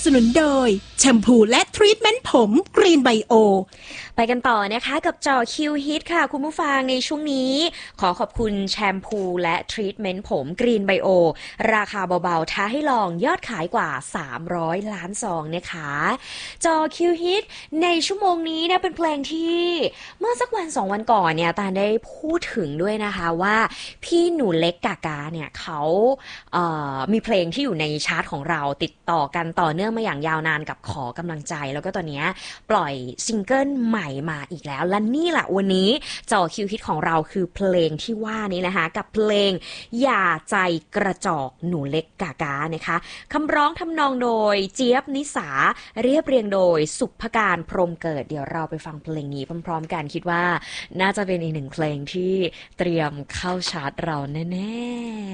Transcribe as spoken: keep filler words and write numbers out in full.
นุนโดยแชมพูและทรีทเมนต์ผมกรีนไบโอไปกันต่อนะคะกับจอคิวฮิตค่ะคุณผู้ฟังในช่วงนี้ขอขอบคุณแชมพูและทรีทเมนต์ผมกรีนไบโอราคาเบาๆท้าให้ลองยอดขายกว่าสามร้อยล้านซองนะคะจอคิวฮิตในชั่วโมงนี้นะเป็นเพลงที่เมื่อสักวันสองวันก่อนเนี่ยตาได้พูดถึงด้วยนะคะว่าพี่หนูเล็กกากาเนี่ยเขาเอ่อมีเพลงที่อยู่ในชาร์ตของเราติดต่อกันต่อเนื่องมาอย่างยาวนานกับขอกำลังใจแล้วก็ตอนนี้ปล่อยซิงเกิลใหม่มาอีกแล้วและนี่แหละวันนี้จอคิวฮิตของเราคือเพลงที่ว่านี้นะคะกับเพลงอย่าใจกระจอกหนูเล็กกากานะคะคำร้องทำนองโดยเจี๊ยบนิสาเรียบเรียงโดยสุภการพรหมเกิดเดี๋ยวเราไปฟังเพลงนี้พร้อมๆกันคิดว่าน่าจะเป็นอีกหนึ่งเพลงที่เตรียมเข้าชาร์ตเราแน่ๆ